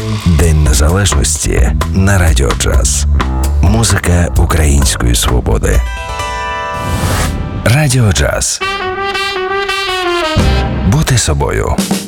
День Незалежності на Радіо Джаз. Музика української свободи. Радіо Джаз. Бути собою.